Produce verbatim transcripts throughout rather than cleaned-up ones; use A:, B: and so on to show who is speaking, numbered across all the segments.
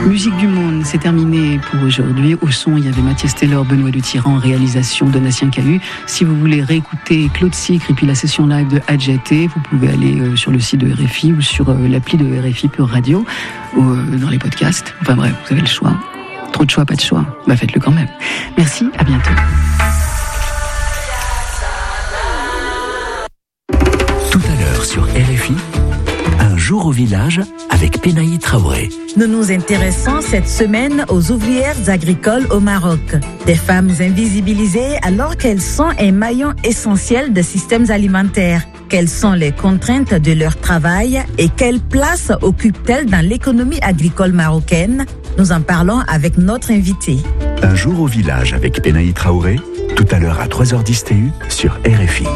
A: Musique du Monde, c'est terminé pour aujourd'hui. Au son, il y avait Mathias Taylor, Benoît Dutyran, réalisation Donatien Cahu. Si vous voulez réécouter Claude Sicre et puis la session live de Adjeté, vous pouvez aller euh, sur le site de R F I ou sur euh, l'appli de R F I Pure Radio ou euh, dans les podcasts. Enfin bref, vous avez le choix. Trop de choix, pas de choix. Bah faites-le quand même. Merci, à bientôt.
B: Tout à l'heure sur R F I, un jour au village avec Penaï Traoré.
C: Nous nous intéressons cette semaine aux ouvrières agricoles au Maroc. Des femmes invisibilisées alors qu'elles sont un maillon essentiel des systèmes alimentaires. Quelles sont les contraintes de leur travail et quelle place occupent-elles dans l'économie agricole marocaine? Nous en parlons avec notre invité.
B: Un jour au village avec Penaï Traoré, tout à l'heure à trois heures dix T U sur R F I.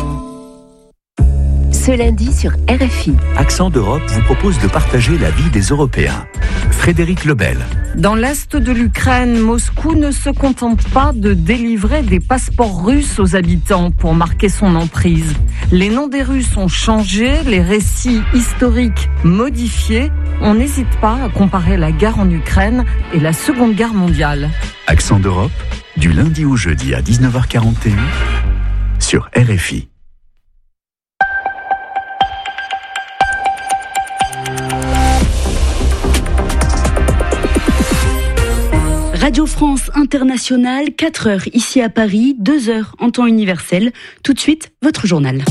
D: Ce lundi sur R F I.
B: Accent d'Europe vous propose de partager la vie des Européens. Frédéric Lebel.
E: Dans l'est de l'Ukraine, Moscou ne se contente pas de délivrer des passeports russes aux habitants pour marquer son emprise. Les noms des Russes ont changé, les récits historiques modifiés. On n'hésite pas à comparer la guerre en Ukraine et la Seconde Guerre mondiale.
B: Accent d'Europe, du lundi au jeudi à dix-neuf heures quarante T U sur R F I.
F: Radio France Internationale, quatre heures ici à Paris, deux heures en temps universel. Tout de suite, votre journal.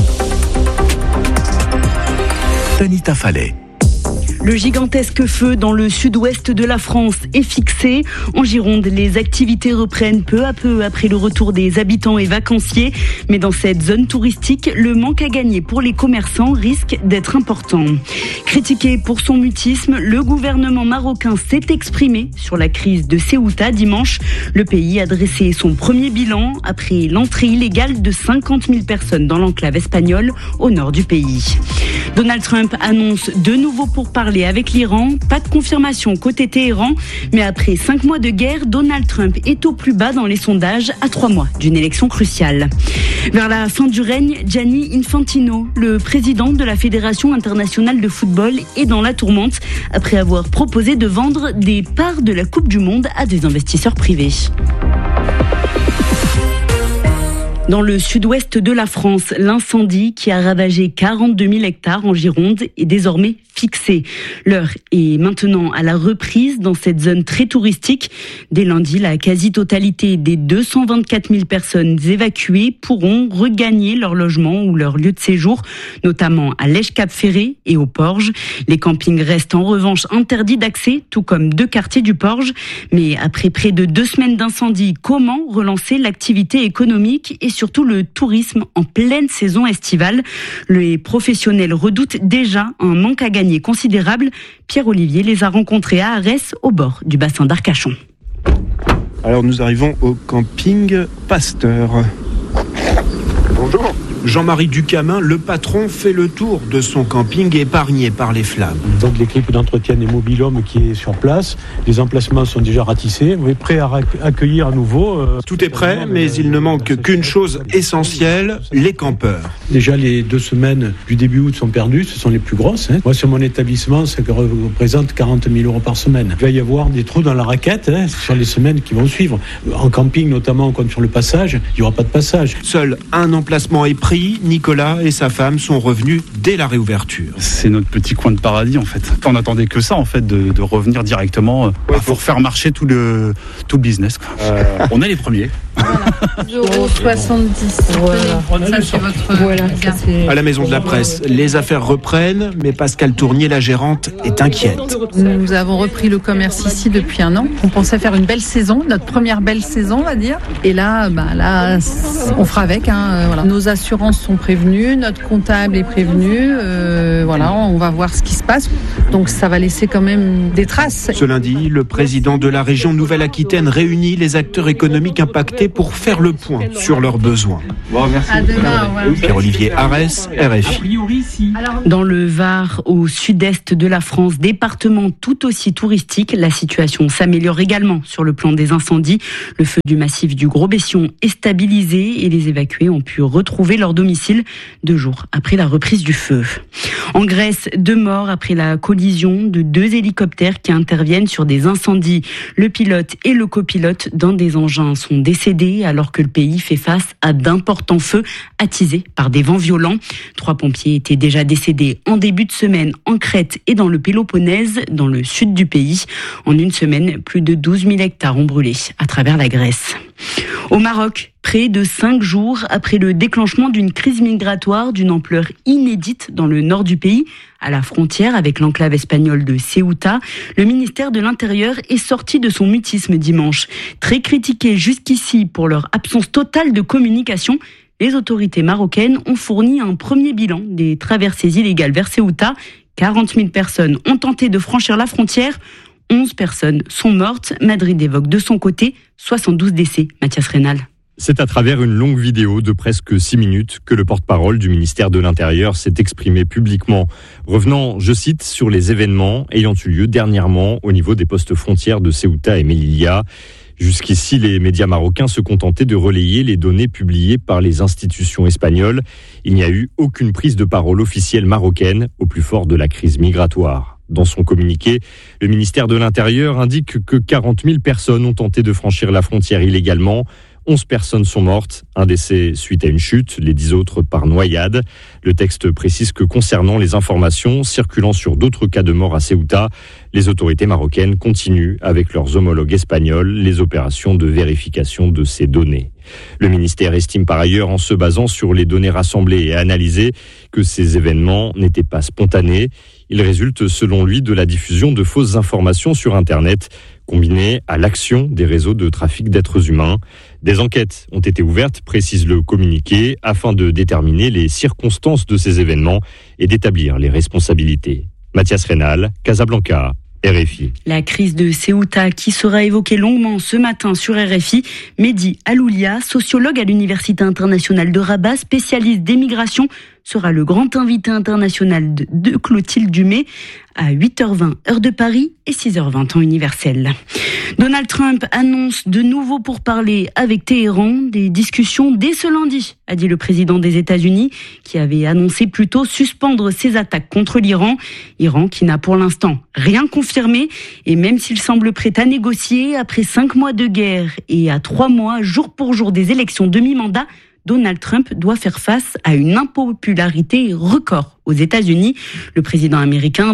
B: Tanita Fallet.
F: Le gigantesque feu dans le sud-ouest de la France est fixé. En Gironde, les activités reprennent peu à peu après le retour des habitants et vacanciers. Mais dans cette zone touristique, le manque à gagner pour les commerçants risque d'être important. Critiqué pour son mutisme, le gouvernement marocain s'est exprimé sur la crise de Ceuta dimanche. Le pays a dressé son premier bilan après l'entrée illégale de cinquante mille personnes dans l'enclave espagnole au nord du pays. Donald Trump annonce de nouveau pourparlers avec l'Iran. Pas de confirmation côté Téhéran, mais après cinq mois de guerre, Donald Trump est au plus bas dans les sondages à trois mois d'une élection cruciale. Vers la fin du règne, Gianni Infantino, le président de la Fédération internationale de football, est dans la tourmente après avoir proposé de vendre des parts de la Coupe du Monde à des investisseurs privés. Dans le sud-ouest de la France, l'incendie qui a ravagé quarante-deux mille hectares en Gironde est désormais fixé. L'heure est maintenant à la reprise dans cette zone très touristique. Dès lundi, la quasi-totalité des deux cent vingt-quatre mille personnes évacuées pourront regagner leur logement ou leur lieu de séjour, notamment à Lège-Cap-Ferré et au Porge. Les campings restent en revanche interdits d'accès, tout comme deux quartiers du Porge. Mais après près de deux semaines d'incendie, comment relancer l'activité économique et surtout le tourisme en pleine saison estivale? Les professionnels redoutent déjà un manque à gagner considérable. Pierre-Olivier les a rencontrés à Arès, au bord du bassin d'Arcachon.
G: Alors nous arrivons au camping Pasteur. Bonjour. Jean-Marie Ducamin, le patron, fait le tour de son camping épargné par les flammes.
H: Donc l'équipe d'entretien des mobil-hommes qui est sur place, les emplacements sont déjà ratissés, on est prêt à accueillir à nouveau. Euh,
G: Tout est prêt, mais il ne manque qu'une chose essentielle, les campeurs.
H: Déjà les deux semaines du début août sont perdues, ce sont les plus grosses. Hein. Moi sur mon établissement, ça représente quarante mille euros par semaine. Il va y avoir des trous dans la raquette hein, sur les semaines qui vont suivre. En camping notamment, comme sur le passage, il n'y aura pas de passage.
G: Seul un emplacement est pris. Nicolas et sa femme sont revenus dès la réouverture.
I: C'est notre petit coin de paradis en fait. On attendait que ça en fait, de, de revenir directement euh, ouais, pour faire marcher tout le, tout le business. Quoi. Euh... On est les premiers.
J: Voilà. deux euros soixante-dix. Voilà. Ça, c'est votre... voilà. Ça, c'est...
G: À la Maison de la Presse, les affaires reprennent, mais Pascal Tournier, la gérante, est inquiète.
J: Nous avons repris le commerce ici depuis un an. On pensait faire une belle saison, notre première belle saison, on va dire. Et là, bah, là on fera avec. Hein, voilà. Nos assurances sont prévenues, notre comptable est prévenu. Euh, voilà, on va voir ce qui se passe. Donc ça va laisser quand même des traces.
G: Ce lundi, le président de la région Nouvelle-Aquitaine réunit les acteurs économiques impactés autorités pour faire le point sur leurs besoins.
J: Bon, merci. À demain,
G: Pierre-Olivier Arès, R F I.
F: Dans le Var, au sud-est de la France, département tout aussi touristique, la situation s'améliore également sur le plan des incendies. Le feu du massif du Gros-Bession est stabilisé et les évacués ont pu retrouver leur domicile deux jours après la reprise du feu. En Grèce, deux morts après la collision de deux hélicoptères qui interviennent sur des incendies. Le pilote et le copilote d'un des engins sont décédés alors que le pays fait face à d'importants feux attisés par des vents violents. Trois pompiers étaient déjà décédés en début de semaine en Crète et dans le Péloponnèse, dans le sud du pays. En une semaine, plus de douze mille hectares ont brûlé à travers la Grèce. Au Maroc, près de cinq jours après le déclenchement d'une crise migratoire d'une ampleur inédite dans le nord du pays, à la frontière avec l'enclave espagnole de Ceuta, le ministère de l'Intérieur est sorti de son mutisme dimanche. Très critiqué jusqu'ici pour leur absence totale de communication, les autorités marocaines ont fourni un premier bilan des traversées illégales vers Ceuta. quarante mille personnes ont tenté de franchir la frontière. onze personnes sont mortes. Madrid évoque de son côté soixante-douze décès. Mathias Reynal.
K: C'est à travers une longue vidéo de presque six minutes que le porte-parole du ministère de l'Intérieur s'est exprimé publiquement, revenant, je cite, sur les événements ayant eu lieu dernièrement au niveau des postes frontières de Ceuta et Melilla. Jusqu'ici, les médias marocains se contentaient de relayer les données publiées par les institutions espagnoles. Il n'y a eu aucune prise de parole officielle marocaine au plus fort de la crise migratoire. Dans son communiqué, le ministère de l'Intérieur indique que quarante mille personnes ont tenté de franchir la frontière illégalement. onze personnes sont mortes, un décès suite à une chute, les dix autres par noyade. Le texte précise que concernant les informations circulant sur d'autres cas de mort à Ceuta, les autorités marocaines continuent avec leurs homologues espagnols les opérations de vérification de ces données. Le ministère estime par ailleurs, en se basant sur les données rassemblées et analysées, que ces événements n'étaient pas spontanés. Ils résultent selon lui de la diffusion de fausses informations sur Internet, combinées à l'action des réseaux de trafic d'êtres humains. Des enquêtes ont été ouvertes, précise le communiqué, afin de déterminer les circonstances de ces événements et d'établir les responsabilités. Mathias Reynal, Casablanca, R F I.
F: La crise de Ceuta qui sera évoquée longuement ce matin sur R F I. Mehdi Aloulia, sociologue à l'Université internationale de Rabat, spécialiste des migrations, sera le grand invité international de, de Clotilde Dumais à huit heures vingt heure de Paris et six heures vingt temps universel. Donald Trump annonce de nouveau pourparlers avec Téhéran, des discussions dès ce lundi, a dit le président des États-Unis, qui avait annoncé plutôt suspendre ses attaques contre l'Iran. Iran qui n'a pour l'instant rien confirmé, et même s'il semble prêt à négocier, après cinq mois de guerre et à trois mois, jour pour jour, des élections demi-mandat, Donald Trump doit faire face à une impopularité record aux États-Unis. Le président américain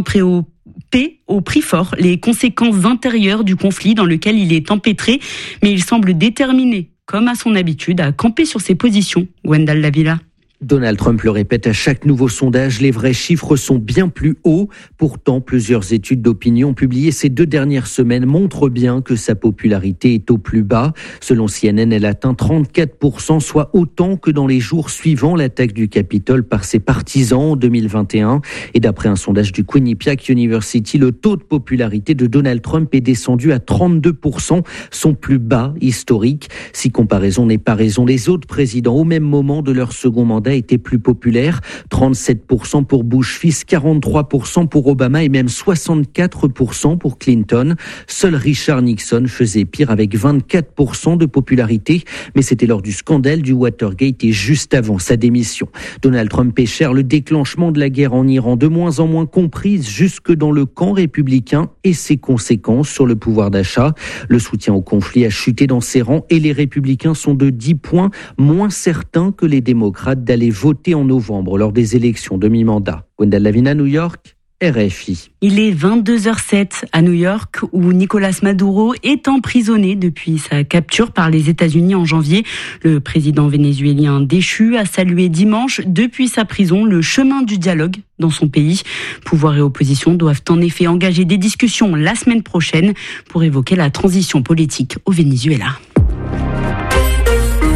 F: paie au prix fort les conséquences intérieures du conflit dans lequel il est empêtré, mais il semble déterminé, comme à son habitude, à camper sur ses positions. Gwendal Lavilla.
L: Donald Trump le répète à chaque nouveau sondage, les vrais chiffres sont bien plus hauts. Pourtant, plusieurs études d'opinion publiées ces deux dernières semaines montrent bien que sa popularité est au plus bas. Selon C N N, elle atteint trente-quatre pour cent, soit autant que dans les jours suivant l'attaque du Capitole par ses partisans en deux mille vingt et un. Et d'après un sondage du Quinnipiac University, le taux de popularité de Donald Trump est descendu à trente-deux pour cent, son plus bas historique. Si comparaison n'est pas raison, les autres présidents au même moment de leur second mandat était plus populaire, trente-sept pour cent pour Bush fils, quarante-trois pour cent pour Obama et même soixante-quatre pour cent pour Clinton. Seul Richard Nixon faisait pire avec vingt-quatre pour cent de popularité, mais c'était lors du scandale du Watergate et juste avant sa démission. Donald Trump paie cher le déclenchement de la guerre en Iran, de moins en moins comprise jusque dans le camp républicain et ses conséquences sur le pouvoir d'achat. Le soutien au conflit a chuté dans ses rangs et les républicains sont de dix points moins certains que les démocrates d'aller voter en novembre lors des élections de mi-mandat. Gwendal Lavina, New York, R F I.
F: Il est vingt-deux heures zéro sept à New York où Nicolas Maduro est emprisonné depuis sa capture par les États-Unis en janvier. Le président vénézuélien déchu a salué dimanche depuis sa prison le chemin du dialogue dans son pays. Pouvoir et opposition doivent en effet engager des discussions la semaine prochaine pour évoquer la transition politique au Venezuela.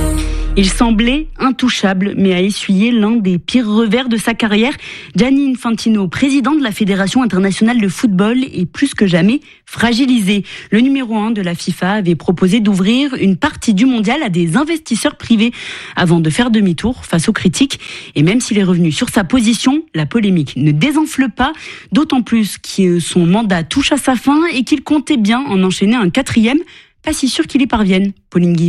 F: Il semblait intouchable, mais a essuyé l'un des pires revers de sa carrière. Gianni Infantino, président de la Fédération internationale de football, est plus que jamais fragilisé. Le numéro un de la FIFA avait proposé d'ouvrir une partie du mondial à des investisseurs privés avant de faire demi-tour face aux critiques. Et même s'il est revenu sur sa position, la polémique ne désenfle pas, d'autant plus que son mandat touche à sa fin et qu'il comptait bien en enchaîner un quatrième. Pas si sûr qu'il y parvienne, Pauline Guillaume.